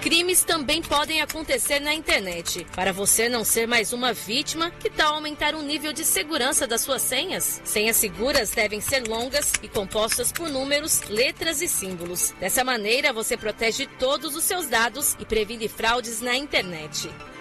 Crimes também podem acontecer na internet. Para você não ser mais uma vítima, que tal aumentar o nível de segurança das suas senhas? Senhas seguras devem ser longas e compostas por números, letras e símbolos. Dessa maneira, você protege todos os seus dados e previne fraudes na internet.